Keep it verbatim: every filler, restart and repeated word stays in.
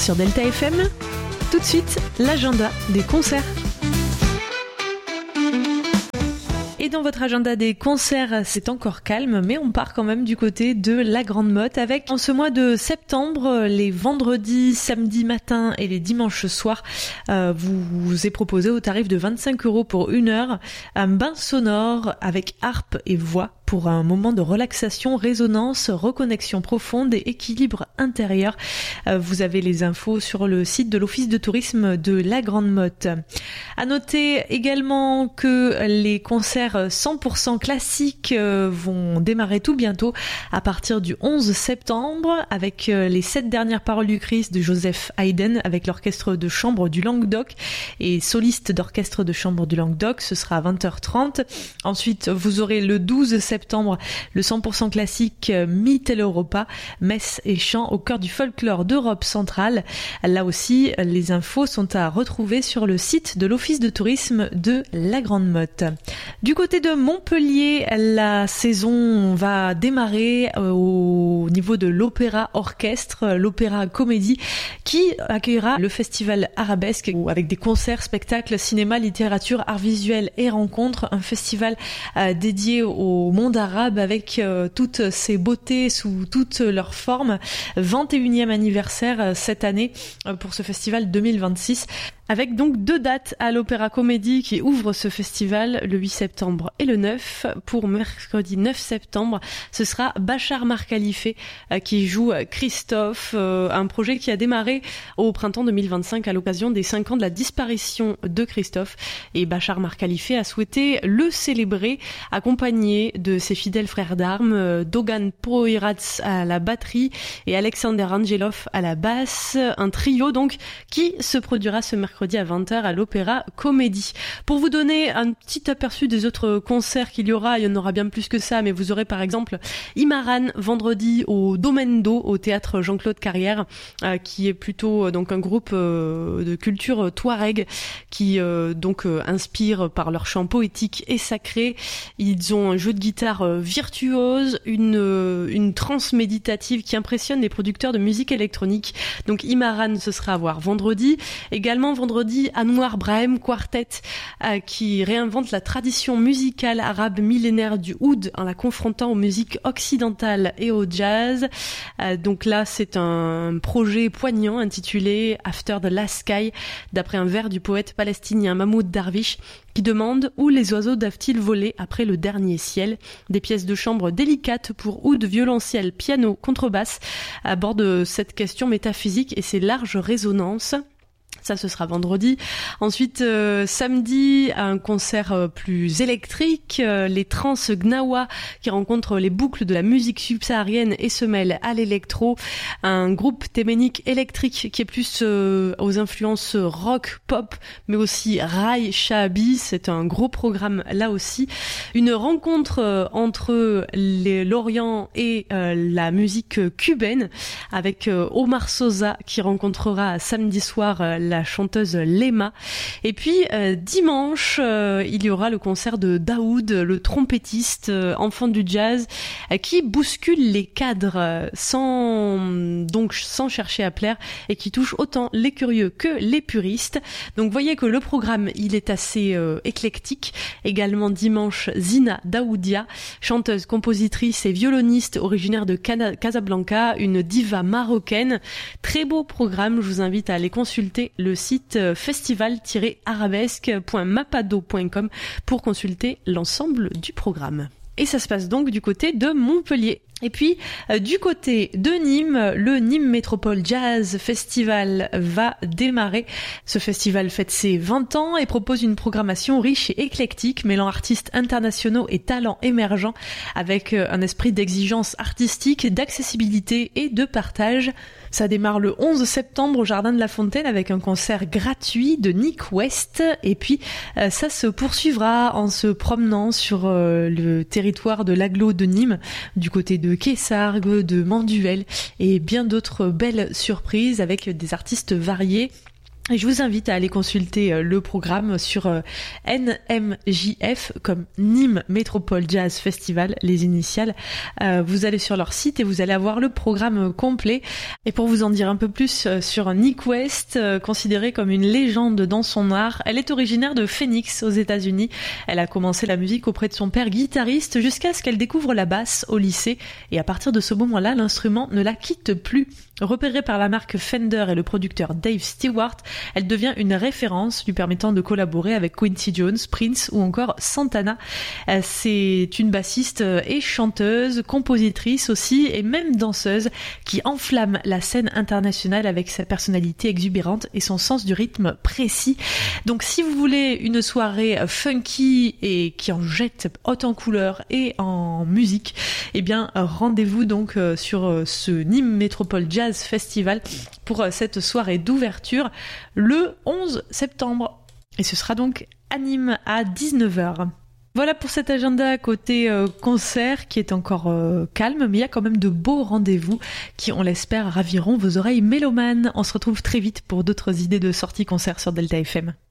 sur Delta F M. Tout de suite, l'agenda des concerts. Et dans votre agenda des concerts, c'est encore calme, mais on part quand même du côté de la Grande Motte avec, en ce mois de septembre, les vendredis, samedis matin et les dimanches soirs, euh, vous, vous est proposé au tarif de vingt-cinq euros pour une heure, un bain sonore avec harpe et voix pour un moment de relaxation, résonance, reconnexion profonde et équilibre intérieur. Euh, vous avez les infos sur le site de l'Office de tourisme de la Grande Motte. À noter également que les concerts cent pour cent classiques euh, vont démarrer tout bientôt à partir du onze septembre avec euh, les sept dernières paroles du Christ de Joseph Haydn avec l'orchestre de chambre du Languedoc et soliste d'orchestre de chambre du Languedoc. Ce sera à vingt heures trente. Ensuite, vous aurez le douze septembre le cent pour cent classique Mitteleuropa, messe et chant au cœur du folklore d'Europe centrale. Là aussi, les infos sont à retrouver sur le site de l'Office de tourisme de la Grande Motte. Du côté de Montpellier, la saison va démarrer au niveau de l'Opéra Orchestre, l'Opéra Comédie, qui accueillera le festival Arabesque avec des concerts, spectacles, cinéma, littérature, arts visuels et rencontres. Un festival euh, dédié au monde arabe avec euh, toutes ses beautés sous toutes leurs formes. vingt et unième anniversaire euh, cette année euh, pour ce festival deux mille vingt-six. Avec donc deux dates à l'Opéra Comédie qui ouvre ce festival, le huit septembre et le neuf. Pour mercredi neuf septembre, ce sera Bachar Mar Khalife euh, qui joue Christophe, euh, un projet qui a démarré au printemps deux mille vingt-cinq à l'occasion des cinq ans de la disparition de Christophe. Et Bachar Mar Khalife a souhaité le célébrer, accompagné de ses fidèles frères d'armes, euh, Dogan Poirats à la batterie et Alexander Angelov à la basse. Un trio donc qui se produira ce mercredi à vingt heures à l'Opéra Comédie. Pour vous donner un petit aperçu des autres concerts qu'il y aura, il y en aura bien plus que ça, mais vous aurez par exemple Imaran vendredi au Domendo, au théâtre Jean-Claude Carrière, euh, qui est plutôt euh, donc un groupe euh, de culture touareg qui euh, donc euh, inspire par leur chant poétique et sacré. Ils ont un jeu de guitare euh, virtuose, une euh, une trance méditative qui impressionne les producteurs de musique électronique. Donc Imaran, ce sera à voir vendredi. Également vendredi Vendredi, Anwar Brahim Quartet euh, qui réinvente la tradition musicale arabe millénaire du oud en la confrontant aux musiques occidentales et au jazz. Euh, donc là, c'est un projet poignant intitulé After the Last Sky, d'après un vers du poète palestinien Mahmoud Darwish qui demande où les oiseaux doivent-ils voler après le dernier ciel. Des pièces de chambre délicates pour oud, violoncelle, piano, contrebasse abordent cette question métaphysique et ses larges résonances. Ça, ce sera vendredi. Ensuite, euh, samedi, un concert euh, plus électrique, euh, les Trans Gnawa qui rencontrent les boucles de la musique subsaharienne et se mêlent à l'électro. Un groupe théménique électrique qui est plus euh, aux influences rock, pop, mais aussi raï, shahabi. C'est un gros programme là aussi. Une rencontre euh, entre les, l'Orient et euh, la musique cubaine avec euh, Omar Sosa qui rencontrera samedi soir euh, la chanteuse Lema. Et puis euh, dimanche, euh, il y aura le concert de Daoud, le trompettiste euh, enfant du jazz, euh, qui bouscule les cadres euh, sans donc sans chercher à plaire et qui touche autant les curieux que les puristes. Donc voyez que le programme il est assez euh, éclectique. Également dimanche, Zina Daoudia, chanteuse, compositrice et violoniste originaire de Cana- Casablanca, une diva marocaine. Très beau programme, je vous invite à aller consulter le site festival tiret arabesque point mapado point com pour consulter l'ensemble du programme. Et ça se passe donc du côté de Montpellier. Et puis, euh, du côté de Nîmes, le Nîmes Métropole Jazz Festival va démarrer. Ce festival fête ses vingt ans et propose une programmation riche et éclectique, mêlant artistes internationaux et talents émergents, avec euh, un esprit d'exigence artistique, d'accessibilité et de partage. Ça démarre le onze septembre au Jardin de la Fontaine avec un concert gratuit de Nick West. Et puis, euh, ça se poursuivra en se promenant sur euh, le territoire de l'agglo de Nîmes, du côté de Quessargues, de Manduel et bien d'autres belles surprises avec des artistes variés. Et je vous invite à aller consulter le programme sur N M J F, comme Nîmes Métropole Jazz Festival, les initiales. Euh, vous allez sur leur site et vous allez avoir le programme complet. Et pour vous en dire un peu plus sur Nick West, euh, considérée comme une légende dans son art, elle est originaire de Phoenix, aux États-Unis. Elle a commencé la musique auprès de son père guitariste jusqu'à ce qu'elle découvre la basse au lycée. Et à partir de ce moment-là, l'instrument ne la quitte plus. Repérée par la marque Fender et le producteur Dave Stewart, elle devient une référence lui permettant de collaborer avec Quincy Jones, Prince ou encore Santana. C'est une bassiste et chanteuse, compositrice aussi et même danseuse qui enflamme la scène internationale avec sa personnalité exubérante et son sens du rythme précis. Donc si vous voulez une soirée funky et qui en jette haute en couleurs et en musique, eh bien rendez-vous donc sur ce Nîmes Métropole Jazz Festival pour cette soirée d'ouverture le onze septembre. Et ce sera donc à Nîmes à dix-neuf heures. Voilà pour cet agenda côté euh, concert qui est encore euh, calme, mais il y a quand même de beaux rendez-vous qui, on l'espère, raviront vos oreilles mélomanes. On se retrouve très vite pour d'autres idées de sorties concert sur Delta F M.